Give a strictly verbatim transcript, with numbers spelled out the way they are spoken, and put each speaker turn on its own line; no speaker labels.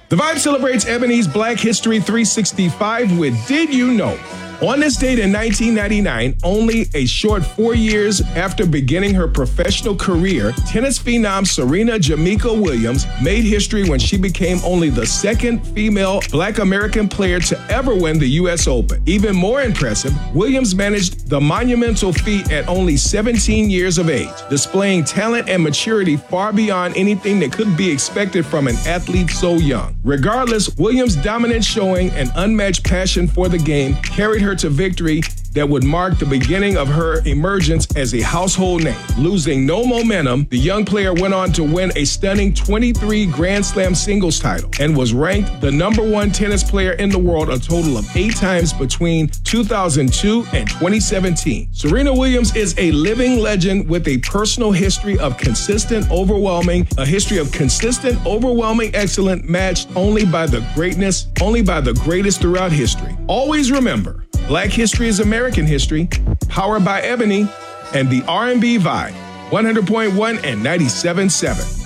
The Vibe celebrates Ebony's Black History three sixty-five with Did You Know? On this date in nineteen ninety-nine, only a short four years after beginning her professional career, tennis phenom Serena Jamaica Williams made history when she became only the second female Black American player to ever win the U S Open. Even more impressive, Williams managed the monumental feat at only seventeen years of age, displaying talent and maturity far beyond anything that could be expected from an athlete so young. Regardless, Williams' dominant showing and unmatched passion for the game carried her to victory that would mark the beginning of her emergence as a household name. Losing no momentum, the young player went on to win a stunning twenty-three Grand Slam singles title and was ranked the number one tennis player in the world a total of eight times between two thousand two and twenty seventeen. Serena Williams is a living legend with a personal history of consistent, overwhelming, a history of consistent, overwhelming excellence matched only by the greatness, only by the greatest throughout history. Always remember, Black history is American history, powered by Ebony and the R and B Vibe, one hundred point one and ninety-seven point seven.